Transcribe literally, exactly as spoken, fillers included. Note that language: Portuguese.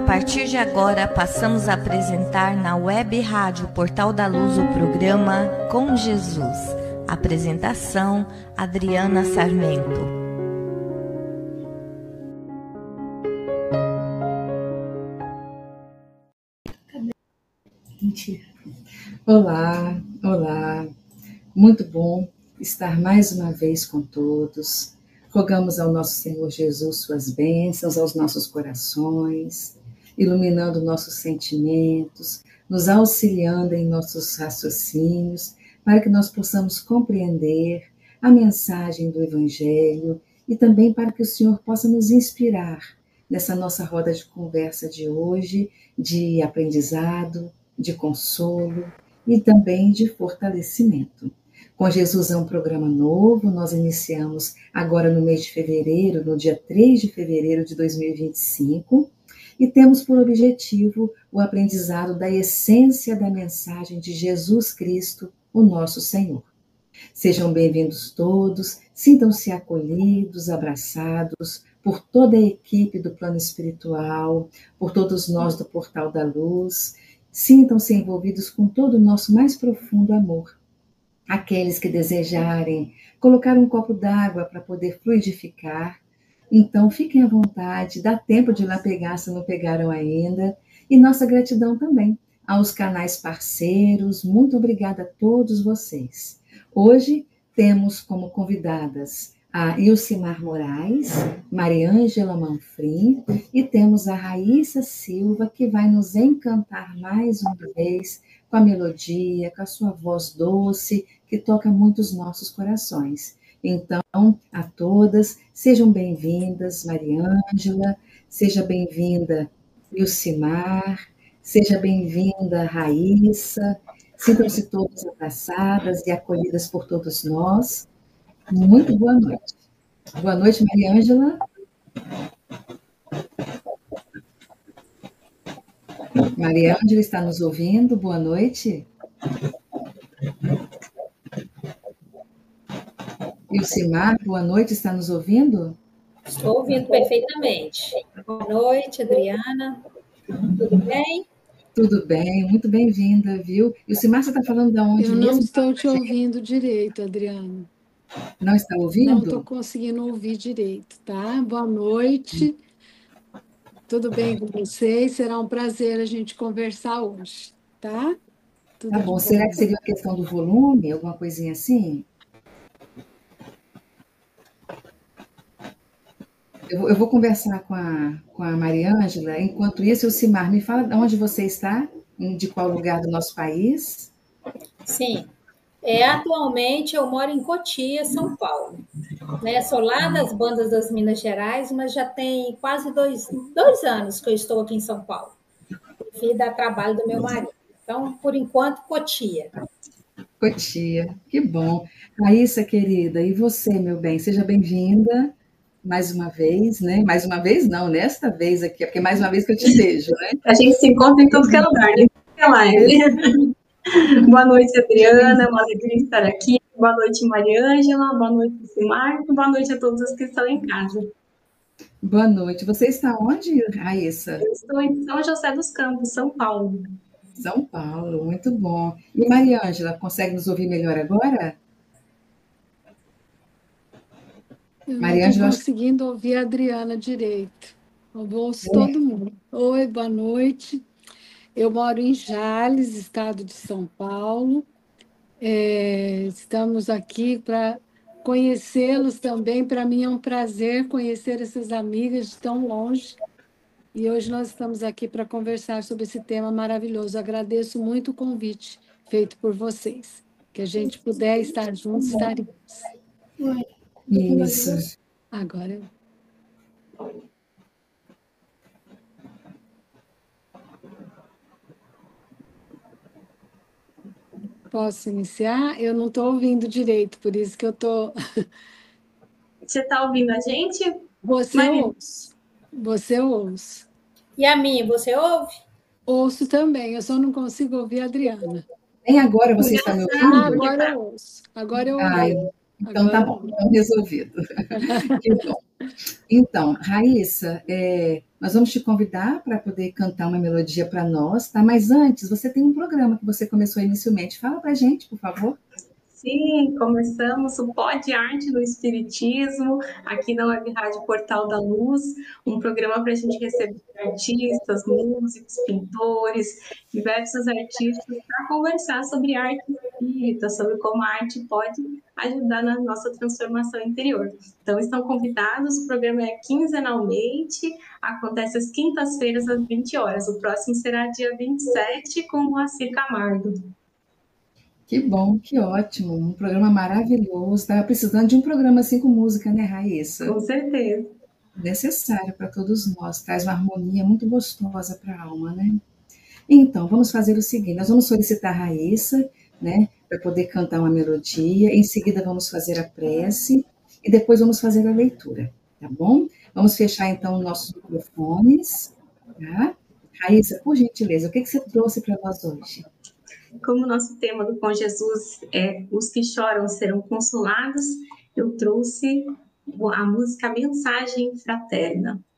partir de agora, passamos a apresentar na Web Rádio Portal da Luz o programa Com Jesus. Apresentação, Adriana Sarmento. Mentira. Olá, olá. Muito bom estar mais uma vez com todos. Rogamos ao nosso Senhor Jesus suas bênçãos aos nossos corações, iluminando nossos sentimentos, nos auxiliando em nossos raciocínios, para que nós possamos compreender a mensagem do Evangelho e também para que o Senhor possa nos inspirar nessa nossa roda de conversa de hoje, de aprendizado, de consolo e também de fortalecimento. Com Jesus é um programa novo, nós iniciamos agora no mês de fevereiro, no dia três de fevereiro de dois mil e vinte e cinco, e temos por objetivo o aprendizado da essência da mensagem de Jesus Cristo, o nosso Senhor. Sejam bem-vindos todos, sintam-se acolhidos, abraçados por toda a equipe do Plano Espiritual, por todos nós do Portal da Luz, sintam-se envolvidos com todo o nosso mais profundo amor. Aqueles que desejarem colocar um copo d'água para poder fluidificar, então fiquem à vontade, dá tempo de ir lá pegar se não pegaram ainda. E nossa gratidão também aos canais parceiros, muito obrigada a todos vocês. Hoje temos como convidadas a Ilcimar Moraes, Mariângela Manfrim e temos a Raíssa Silva, que vai nos encantar mais uma vez com a melodia, com a sua voz doce, que toca muito os nossos corações. Então, a todas, sejam bem-vindas, Mariângela, seja bem-vinda, Ilcimar, seja bem-vinda, Raíssa, sintam-se todas abraçadas e acolhidas por todos nós. Muito boa noite. Boa noite, Mariângela. Mariângela está nos ouvindo? Boa noite. Ilcimar, boa noite, está nos ouvindo? Estou ouvindo perfeitamente. Boa noite, Adriana. Tudo bem? Tudo bem, muito bem-vinda, viu? Ilcimar, você está falando de onde Eu mesmo? não estou te ouvindo direito, Adriana. Não está ouvindo? Não estou conseguindo ouvir direito, tá? Boa noite. Tudo bem com vocês? Será um prazer a gente conversar hoje, tá? Tudo Tá bom. Será que seria a questão do volume, alguma coisinha assim? Eu, eu vou conversar com a, com a Mariângela. Enquanto isso, Ilcimar, me fala de onde você está, de qual lugar do nosso país? Sim. É, atualmente eu moro em Cotia, São Paulo. Né? Sou lá das Bandas das Minas Gerais, mas já tem quase dois, dois anos que eu estou aqui em São Paulo. Fui dar trabalho do meu marido. Então, por enquanto, Cotia. Cotia, que bom. Raíssa, querida, e você, meu bem? Seja bem-vinda mais uma vez, né? Mais uma vez, não, nesta vez aqui, porque é mais uma vez que eu te vejo, né? A gente se encontra em todo que é lugar, né? Que live. Boa noite, Adriana, uma alegria estar aqui. Boa noite, Mariângela, boa noite, Ilcimar, boa noite a todos os que estão em casa. Boa noite. Você está onde, Raíssa? Eu estou em São José dos Campos, São Paulo. São Paulo, muito bom. E Mariângela, consegue nos ouvir melhor agora? Eu não estou conseguindo ouvir a Adriana direito. Eu ouço é. todo mundo. Oi, boa noite. Eu moro em Jales, estado de São Paulo. É, estamos aqui para conhecê-los também. Para mim é um prazer conhecer essas amigas de tão longe. E hoje nós estamos aqui para conversar sobre esse tema maravilhoso. Agradeço muito o convite feito por vocês. Que a gente puder estar juntos, estaremos. Isso. Agora. Posso iniciar? Eu não estou ouvindo direito, por isso que eu estou... Você está ouvindo a gente? Você Maria. ouço. Você ouço. E a minha, você ouve? Ouço também, eu só não consigo ouvir a Adriana. Nem agora você está me ouvindo? Ah, agora eu ouço. Agora eu ouço. Então tá bom, então resolvido. Que bom. Então, Raíssa, é, nós vamos te convidar para poder cantar uma melodia para nós, tá? Mas antes, você tem um programa que você começou inicialmente. Fala para a gente, por favor. Sim, começamos o Pod Arte no Espiritismo, aqui na Web Rádio Portal da Luz, um programa para a gente receber artistas, músicos, pintores, diversos artistas, para conversar sobre arte espírita, sobre como a arte pode ajudar na nossa transformação interior. Então, estão convidados, o programa é quinzenalmente, acontece às quintas-feiras, às vinte horas. O próximo será dia vinte e sete, com o Moacir Camargo. Que bom, que ótimo, um programa maravilhoso. Estava precisando de um programa assim com música, né, Raíssa? Com certeza. Necessário para todos nós, traz uma harmonia muito gostosa para a alma, né? Então, vamos fazer o seguinte, nós vamos solicitar a Raíssa, né, para poder cantar uma melodia, em seguida vamos fazer a prece e depois vamos fazer a leitura, tá bom? Vamos fechar então nossos microfones, tá? Raíssa, por gentileza, o que, que você trouxe para nós hoje? Como o nosso tema do Com Jesus é Os que choram serão consolados, eu trouxe a música Mensagem Fraterna.